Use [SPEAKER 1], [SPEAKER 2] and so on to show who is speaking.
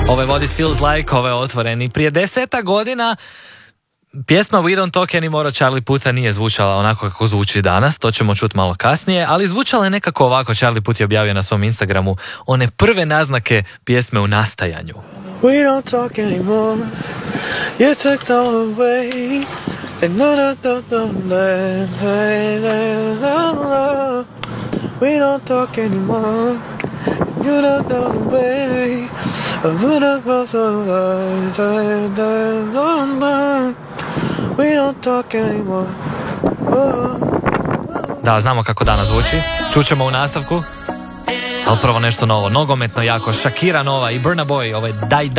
[SPEAKER 1] Ovo je What It Feels Like, ovo je Otvoreni. Prije 10 godina pjesma We Don't Talk Anymore od Charlie Puta nije zvučala onako kako zvuči danas, to ćemo čuti malo kasnije, ali zvučala je nekako ovako. Charlie Put je objavio na svom Instagramu one prve naznake pjesme u nastajanju.
[SPEAKER 2] We don't talk anymore, you took it all away, and no, we don't talk anymore, you don't know the way, we don't talk anymore.
[SPEAKER 1] Da, znamo kako danas zvuči, čućemo u nastavku, ali prvo nešto novo, nogometno jako, Shakira nova i Burna Boy, ovo je Daj.